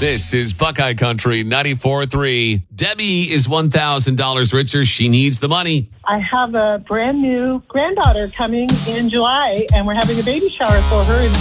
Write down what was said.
This is Buckeye Country 94.3. Debbie is $1,000 richer. She needs the money. I have a brand new granddaughter coming in July, and we're having a baby shower for her in